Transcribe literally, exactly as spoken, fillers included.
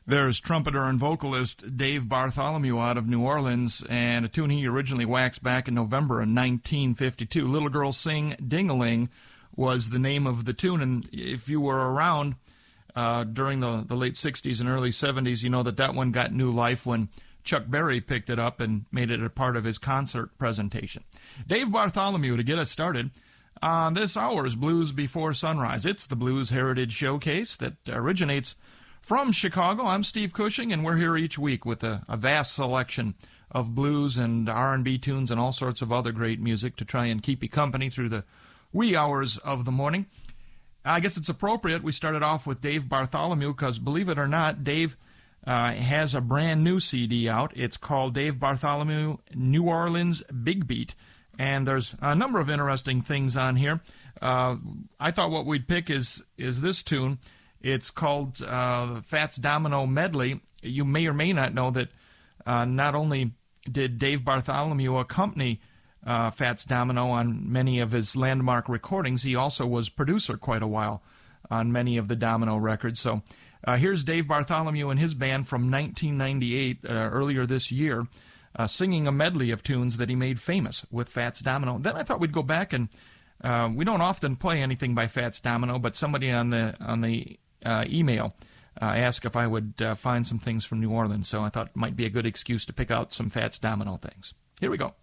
There's trumpeter and vocalist Dave Bartholomew out of New Orleans, and a tune he originally waxed back in November of nineteen fifty-two. Little Girl Sing Ding-a-Ling was the name of the tune, and if you were around uh, during the, the late sixties and early seventies, you know that that one got new life when Chuck Berry picked it up and made it a part of his concert presentation. Dave Bartholomew, to get us started on this hour's Blues Before Sunrise. It's the Blues Heritage Showcase that originates from Chicago. I'm Steve Cushing, and we're here each week with a, a vast selection of blues and R and B tunes and all sorts of other great music to try and keep you company through the wee hours of the morning. I guess it's appropriate we started off with Dave Bartholomew because, believe it or not, Dave uh, has a brand new C D out. It's called Dave Bartholomew New Orleans Big Beat, and there's a number of interesting things on here. Uh, I thought what we'd pick is is this tune. It's called uh, Fats Domino Medley. You may or may not know that uh, not only did Dave Bartholomew accompany uh, Fats Domino on many of his landmark recordings, he also was producer quite a while on many of the Domino records. So uh, here's Dave Bartholomew and his band from nineteen ninety-eight, uh, earlier this year, uh, singing a medley of tunes that he made famous with Fats Domino. Then I thought we'd go back and uh, we don't often play anything by Fats Domino, but somebody on the on the Uh, email uh, asked if I would uh, find some things from New Orleans, so I thought it might be a good excuse to pick out some Fats Domino things. Here we go.